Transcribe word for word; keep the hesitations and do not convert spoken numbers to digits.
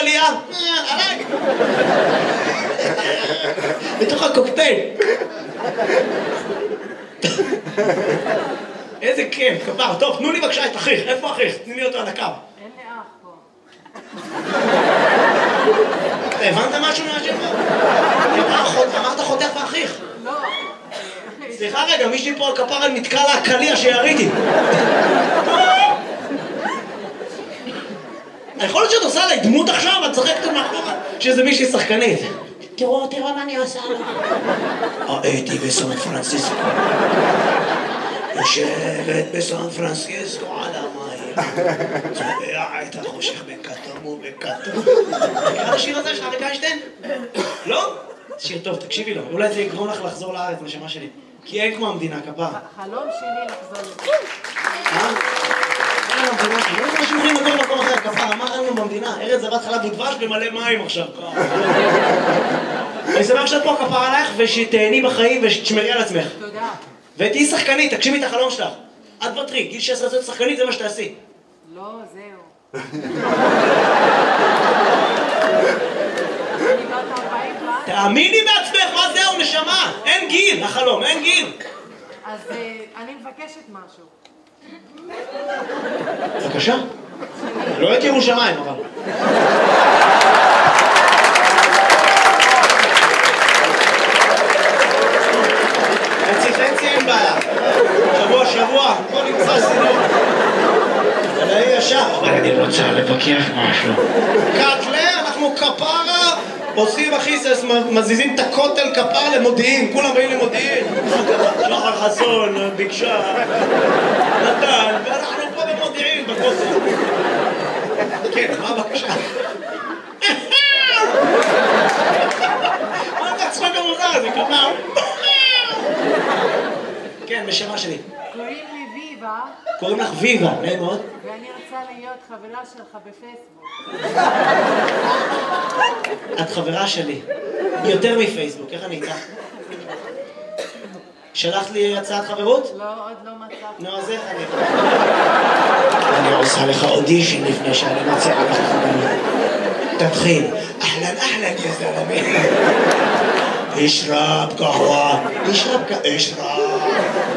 עלייה? עליי. בתוך הקוקטייל. איזה כיף, כפר. טוב, תנו לי בבקשה את אחיך. איפה אחיך? תני לי אותו על הקו. אין לי אח פה. הבנת משהו מהשם? אמרת חותך ואחיך. לא. סליחה רגע, מישהי פה על כפרה נתקע לה הקליע שיריתי. יכול להיות שאת עושה עליי דמות עכשיו, את צחקת מאחורה, שזה מישהי שחקנית. תראו, תראו מה אני עושה לה. הייתי בסן פרנסיסקו. יושבת בסן פרנסיסקו על המים. צובע את החושך בכתום ובכתום. מכיר השיר הזה של אריק איינשטיין? לא? שיר טוב, תקשיבי לו. אולי זה יגרום לך לחזור לארץ, נשמה שלי. כי אין כמו המדינה, כפרה. חלום שלי לחזור לזה. אה? אין המדינה שלי. איזה אנשים אומרים לגור במקום אחר, כפרה? מה אין לנו במדינה? ארץ זבת חלב ודבש במלא מים עכשיו. אני שמח שאת פה כפרה עלייך ושתהני בחיים ושתשמרי על עצמך. תודה. ותהיי שחקנית, תקשיבי את החלום שלך. את ותרי, גיל שש עשרה שחקנית, זה מה שתעשי. לא, זהו. אני בת ארבעים ואז. תאמיני בעצמך, מה זהו, נשמה? אין גיל, החלום, אין גיל. אז אני מבקשת משהו. בבקשה. לא את ירושלים, אבל. חצי חצי אין בעיה. שבוע שבוע, בוא נמצא סינור. זה יהיה ישר. אני רוצה לבקר משהו. קטלה, אנחנו כפרה, עושים אחיסס, מזיזים את הכותל כפרה למודיעין, כולם באים למודיעין. שחר חסון, ביקשה, נתן, ואנחנו פה במודיעין, בכותל. כן, מה הבקשה? מה אתה צחוק המוזר הזה, כפרה? כן, משמה שלי. קוראים לי ויבה, קוראים לך ויבה, נעים מאוד. ואני רוצה להיות חברה שלך בפייסבוק. את חברה שלי. יותר מפייסבוק, איך אני איתך? שלחת לי הצעת חברות? לא, עוד לא מצאתי. נו, אז איך אני... אני עושה לך אודישן לפני שאני מציעה לך חברות. תתחיל. אהלן, אהלן, יא זלמי. אשרב קהווה. אשרב קהווה. אשרב.